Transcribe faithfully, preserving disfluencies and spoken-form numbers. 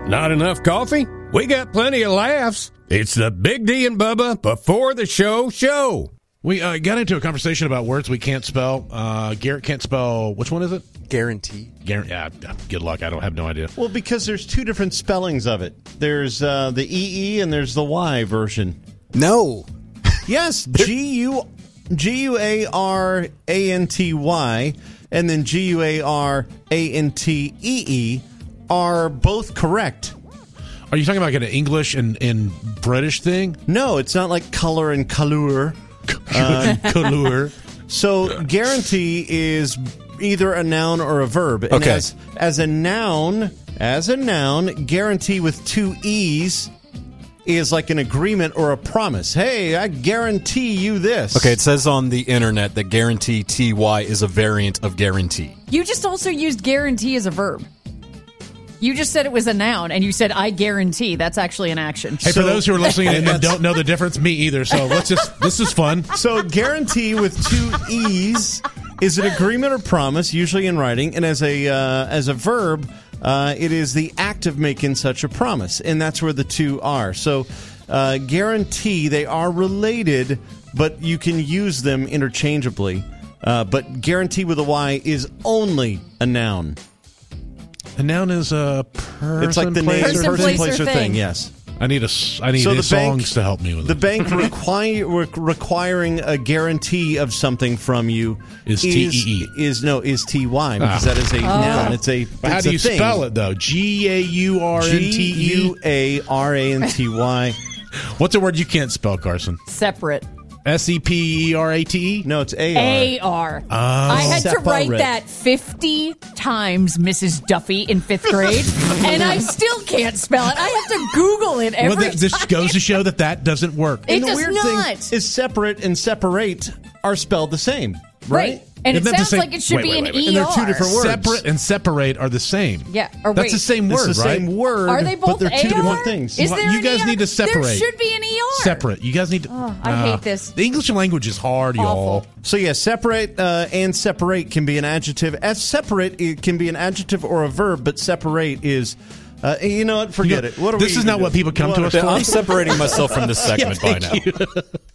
Not enough coffee? We got plenty of laughs. It's the Big D and Bubba Before the Show show. We uh, got into a conversation about words we can't spell. Uh, Garrett can't spell, which one is it? Guarantee. Guarantee. Yeah, good luck. I don't have no idea. Well, because there's two different spellings of it. There's uh, the E E and there's the Y version. No. Yes, G U G U A R A N T Y and then G U A R A N T E E are both correct. Are you talking about like an English and, and British thing? No, it's not like color and colour. Uh, Colour. So guarantee is either a noun or a verb. And Okay. as, as a noun, as a noun, guarantee with two E's is like an agreement or a promise. Hey, I guarantee you this. Okay, it says on the internet that guarantee T Y is a variant of guarantee. You just also used guarantee as a verb. You just said it was a noun, and you said, I guarantee. That's actually an action. Hey, So- for those who are listening and, and don't know the difference, me either. So let's just, this is fun. So guarantee with two E's is an agreement or promise, usually in writing, and as a uh, as a verb, uh, it is the act of making such a promise, and that's where the two are. So uh, guarantee, they are related, but you can use them interchangeably. Uh, but guarantee with a Y is only a noun. A noun is a person, It's like the place, name, Person, person, place, place, or or thing. thing. Yes. I need a, s- I need So a the songs bank- to help me with The it. bank require, re- requiring a guarantee of something from you Is is, T E E. is no is T Y because Ah. that is a noun. It's a But how it's do a you thing. spell it, though? G A U R N T G E? U A R A N T Y. What's a word you can't spell, Carson? Separate. S E P E R A T E? No, it's A R. A R. I had to write Separate. that fifty times, Missus Duffy, in fifth grade, and I still can't spell it. I have to Google it every Well, th- this time. goes to show that that doesn't work. It And the does weird not. thing is separate and separate are spelled the same, right? Right. And Isn't it that the sounds same- like it should wait, be wait, an wait, wait. E R. And they're two different words. Separate and separate are the same. Yeah, or That's wait. the same It's word, the right? same word. Are they both But they're two A R? different things. Is Well, there you an guys E R? need to separate. There should be an E R. Separate. You guys need to. Oh, I hate this. The English language is hard, y'all. Awful. So yeah, separate uh, and separate can be an adjective. As separate, it can be an adjective or a verb, but separate is. Uh, you know what? Forget You know, it. What are this we is not doing? what people come to us What- for. I'm separating myself from this segment by now.